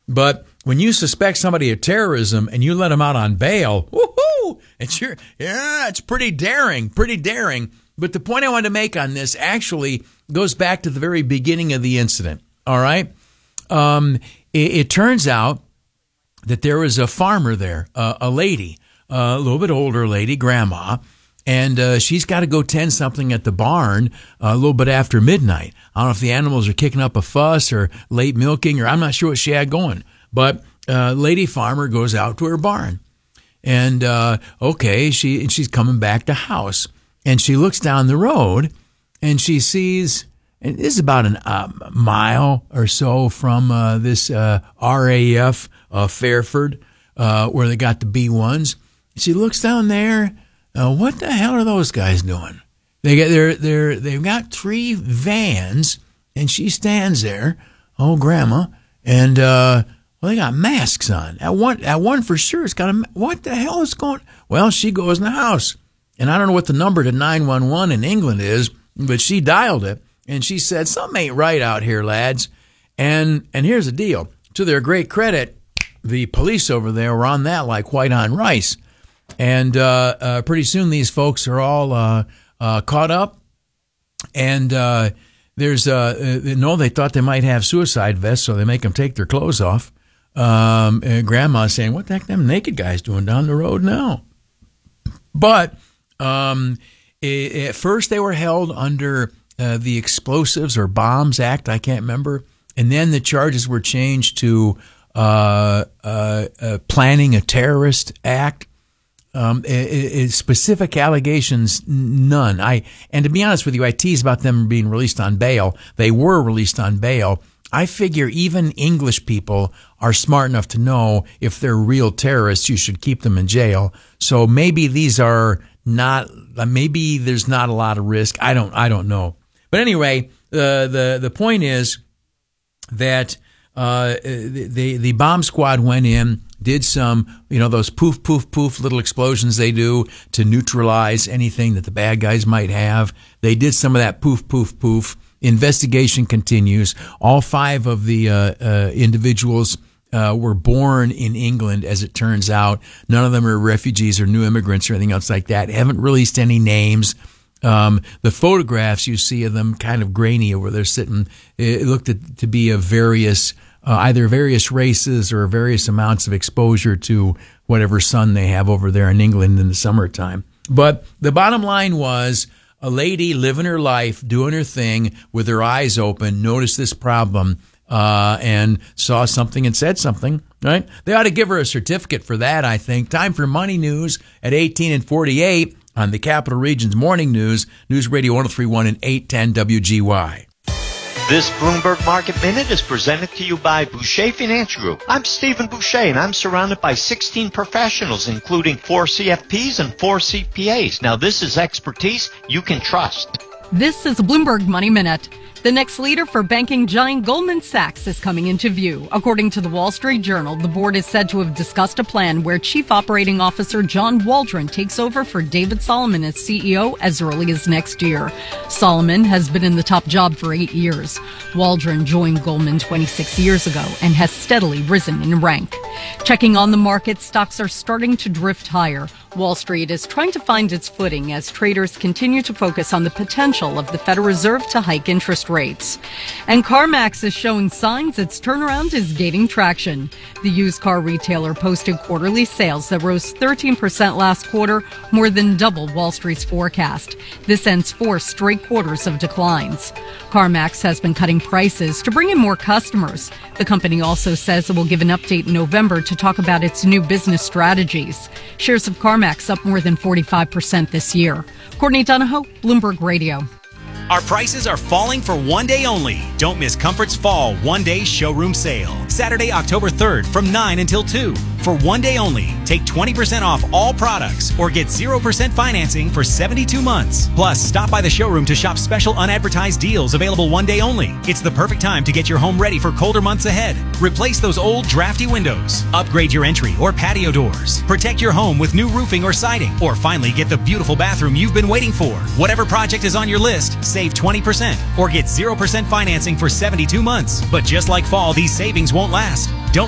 But when you suspect somebody of terrorism and you let them out on bail, woohoo! It's pretty daring. But the point I wanted to make on this actually goes back to the very beginning of the incident. All right, it turns out that there was a farmer there, a lady, a little bit older lady, grandma, and she's got to go tend something at the barn a little bit after midnight. I don't know if the animals are kicking up a fuss or late milking, or I'm not sure what she had going. But lady farmer goes out to her barn, and she's coming back to house, and she looks down the road, and she sees. And this is about a mile or so from this RAF Fairford, where they got the B-1s. She looks down there. What the hell are those guys doing? They've got 3 vans, and she stands there, grandma, and they got masks on. That one for sure has got what the hell is going? Well, she goes in the house, and I don't know what the number to 911 in England is, but she dialed it. And she said, something ain't right out here, lads. And here's the deal. To their great credit, the police over there were on that like white on rice. And pretty soon these folks are all caught up. And they thought they might have suicide vests, so they make them take their clothes off. And Grandma's saying, what the heck them naked guys doing down the road now? But at first they were held under the Explosives or Bombs Act, I can't remember. And then the charges were changed to planning a terrorist act. Specific allegations, none. And to be honest with you, I tease about them being released on bail. They were released on bail. I figure even English people are smart enough to know if they're real terrorists, you should keep them in jail. So maybe these are not. Maybe there's not a lot of risk. I don't know. But anyway, the point is that the bomb squad went in, did some, those poof, poof, poof little explosions they do to neutralize anything that the bad guys might have. They did some of that poof, poof, poof. Investigation continues. All 5 of the individuals were born in England, as it turns out. None of them are refugees or new immigrants or anything else like that. Haven't released any names. The photographs you see of them kind of grainy where they're sitting, it looked to be of various, either various races or various amounts of exposure to whatever sun they have over there in England in the summertime. But the bottom line was a lady living her life, doing her thing with her eyes open, noticed this problem, and saw something and said something, right? They ought to give her a certificate for that, I think. Time for Money News at 18 and 48. On the Capital Region's Morning News, News Radio 103.1 and 810 WGY. This Bloomberg Market Minute is presented to you by Boucher Financial Group. I'm Stephen Boucher, and I'm surrounded by 16 professionals, including 4 CFPs and 4 CPAs. Now, this is expertise you can trust. This is Bloomberg Money Minute. The next leader for banking giant Goldman Sachs is coming into view. According to the Wall Street Journal, the board is said to have discussed a plan where Chief Operating Officer John Waldron takes over for David Solomon as CEO as early as next year. Solomon has been in the top job for 8 years. Waldron joined Goldman 26 years ago and has steadily risen in rank. Checking on the market, stocks are starting to drift higher. Wall Street is trying to find its footing as traders continue to focus on the potential of the Federal Reserve to hike interest rates. And CarMax is showing signs its turnaround is gaining traction. The used car retailer posted quarterly sales that rose 13% last quarter, more than double Wall Street's forecast. This ends 4 straight quarters of declines. CarMax has been cutting prices to bring in more customers. The company also says it will give an update in November to talk about its new business strategies. Shares of CarMax up more than 45% this year. Courtney Donahoe, Bloomberg Radio. Our prices are falling for one day only. Don't miss Comfort's Fall One-Day Showroom Sale. Saturday, October 3rd from 9 until 2. For one day only, take 20% off all products or get 0% financing for 72 months. Plus, stop by the showroom to shop special unadvertised deals available one day only. It's the perfect time to get your home ready for colder months ahead. Replace those old drafty windows. Upgrade your entry or patio doors. Protect your home with new roofing or siding. Or finally, get the beautiful bathroom you've been waiting for. Whatever project is on your list, save 20% or get 0% financing for 72 months. But just like fall, these savings won't last. Don't